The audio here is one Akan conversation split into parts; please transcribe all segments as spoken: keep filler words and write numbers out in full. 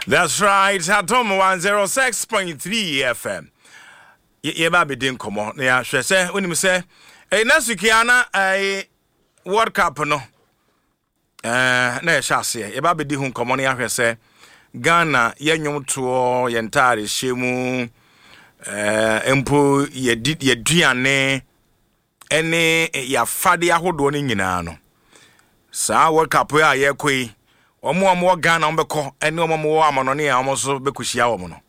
That's right. Atom one oh six point three F M. Ye ba be din komo na ya hwe se onim se eh nasukiana eh World Cup no eh na ya shase ye ba be di hu komo na ya hwe se Ghana ye nwum to ye ntare hyemu eh empo ye di ye duane ene ya fade ahodo no nyina no sa World Cup ya ye koi omo omo Ghana ombeko ene omo mo amanone ya omo so bekuhia wo no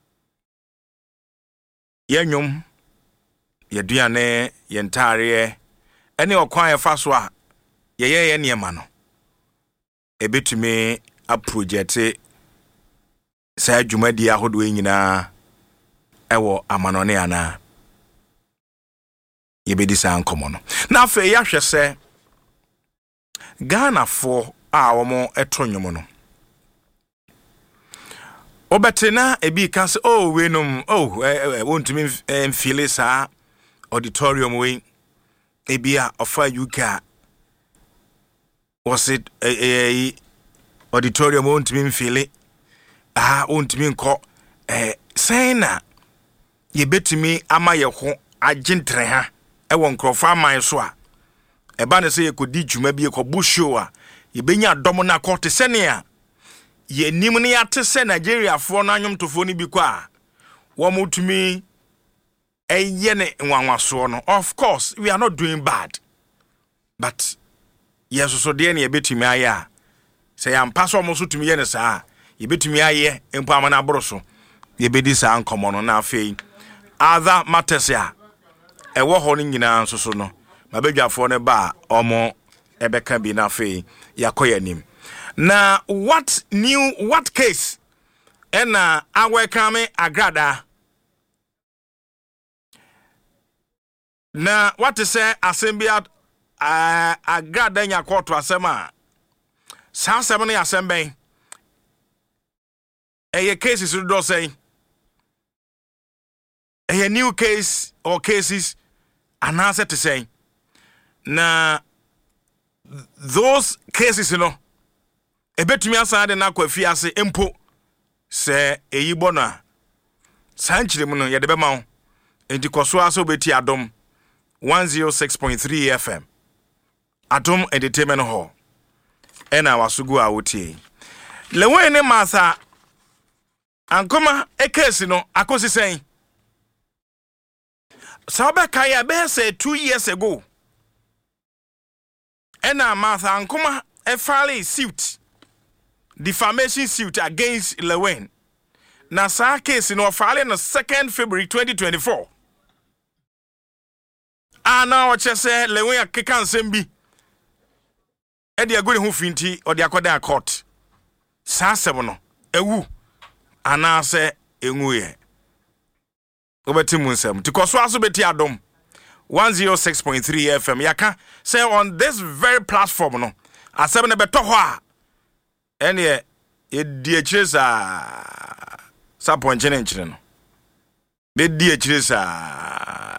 yanyum yeduane yentare ene okwan efa so a yeye ye niema no ebetumi a project sa adwumadi ahodo nyina ewo amanone ana yebedi sa nkomo no na afa ya hwese Ghana fo a womo etonyum no Obetina ebi kan se oh we num oh eh won't me feel sa auditorium we ebia ofa U K was it eh auditorium won't me feel ah won't me nko eh say na ye betimi ama ye ho agentre ha e won krofa man so a e ba ne se ye kodi dwuma bi e ko busho a ye benya dom na ko te sene a ye nim ne yate se Nigeria fo na anwom tofo ni bi kwa wo mutumi eye ne nwanwaso no. Of course we are not doing bad, but yes so de ne ye betumi aye a se ya mpa so mo so tumi ye ne saa ye betumi aye empa amana abroso ye bedi saa nkomo no na afei other matters ya e wo ho no nyina nso so no mabedwafo ne ba omo ebeka bi na afei yakoyanim. Now, what new, what case? And uh, I welcome Agrada. Now, what to say? Assembly at uh, Agrada in your court to Asema. South Seven Assembly. A case is to say a new case or cases, an answer to say. Now, those cases, you know. Ebetumi asade na kwafi ase empo se eyibo na sanchire mu no ye de be ma wo enti koso aso beti adom one oh six point three F M Adom Entertainment Hall ena wasugu a wotie lewe ne masa ankoma ekesi no akosi sen sabe kaya be say two years ago ena masa ankoma e file suit defamation suit against Lewen. Na sa case no file on second February twenty twenty-four. Ana o chese Lewen akeka nsem bi. E de agori hu finti o de akoda court. Sa asem no ewu ana se enwu ye. Obeti mu nsem. Tikoso aso beti adom one oh six point three F M. Yaka say on this very platform no asem ne beto ho a ene ye die chisa sa ponchene nchire no de die chisa